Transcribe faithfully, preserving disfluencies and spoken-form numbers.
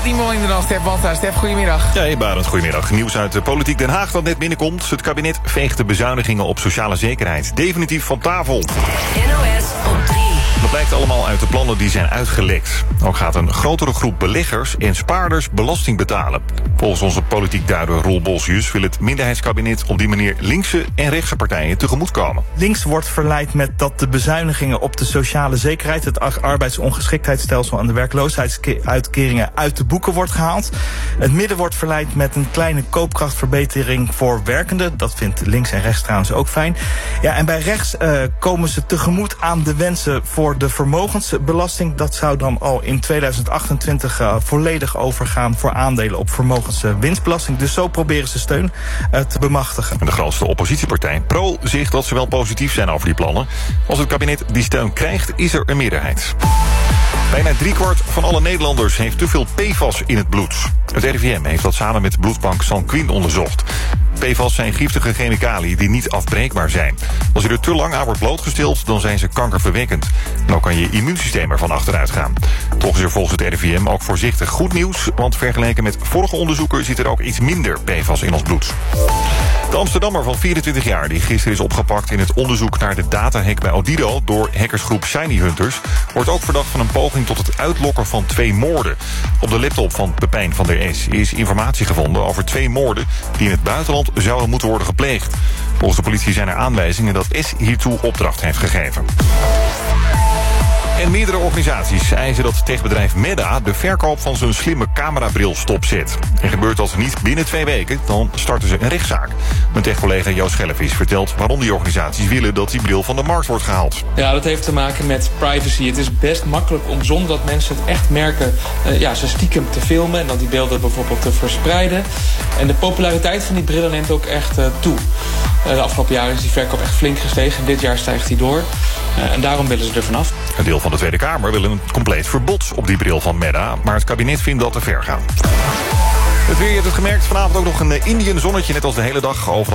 niemand minder dan Stef Bansta. Stef, goedemiddag. Ja, hey Barend, goedemiddag. Nieuws uit de Politiek Den Haag dat net binnenkomt. Het kabinet veegt de bezuinigingen op sociale zekerheid definitief van tafel. N O S op drie. Dat blijkt allemaal uit de plannen die zijn uitgelekt. Ook gaat een grotere groep beleggers en spaarders belasting betalen. Volgens onze politiek duider Roel Bolsius wil het minderheidskabinet op die manier linkse en rechtse partijen tegemoetkomen. Links wordt verleid met dat de bezuinigingen op de sociale zekerheid, het arbeidsongeschiktheidsstelsel en de werkloosheidsuitkeringen uit de boeken wordt gehaald. Het midden wordt verleid met een kleine koopkrachtverbetering voor werkenden. Dat vindt links en rechts trouwens ook fijn. Ja, en bij rechts uh, komen ze tegemoet aan de wensen voor de vermogensbelasting. Dat zou dan al in tweeduizend achtentwintig uh, volledig overgaan voor aandelen op vermogenswinstbelasting. Dus zo proberen ze steun uh, te bemachtigen. En de grootste oppositiepartij Pro zegt dat ze wel positief zijn over die plannen. Als het kabinet die steun krijgt, is er een meerderheid. Bijna driekwart van alle Nederlanders heeft te veel P F A S in het bloed. Het R I V M heeft dat samen met bloedbank Sanquin onderzocht. P F A S zijn giftige chemicaliën die niet afbreekbaar zijn. Als je er te lang aan wordt blootgesteld, dan zijn ze kankerverwekkend. En ook kan je immuunsysteem ervan achteruit gaan. Toch is er volgens het R I V M ook voorzichtig goed nieuws, want vergeleken met vorige onderzoeken zit er ook iets minder P F A S in ons bloed. De Amsterdammer van vierentwintig jaar, die gisteren is opgepakt in het onderzoek naar de datahack bij Odido door hackersgroep Shiny Hunters, wordt ook verdacht van een poging tot het uitlokken van twee moorden. Op de laptop van Pepijn van der S is informatie gevonden over twee moorden die in het buitenland zouden moeten worden gepleegd. Volgens de politie zijn er aanwijzingen dat S hiertoe opdracht heeft gegeven. En meerdere organisaties eisen dat techbedrijf Meta de verkoop van zijn slimme camerabril stopzet. En gebeurt dat niet binnen twee weken, dan starten ze een rechtszaak. Mijn techcollega Joost Schellevis vertelt waarom die organisaties willen dat die bril van de markt wordt gehaald. Ja, dat heeft te maken met privacy. Het is best makkelijk om zonder dat mensen het echt merken, uh, ja, ze stiekem te filmen en dan die beelden bijvoorbeeld te verspreiden. En de populariteit van die brillen neemt ook echt uh, toe. Uh, de afgelopen jaren is die verkoop echt flink gestegen. Dit jaar stijgt die door. Uh, en daarom willen ze er vanaf. Een deel van de Tweede Kamer wil een compleet verbod op die bril van Meta, maar het kabinet vindt dat te ver gaan. Het weer, je hebt het gemerkt, vanavond ook nog een Indiën zonnetje, net als de hele dag overal.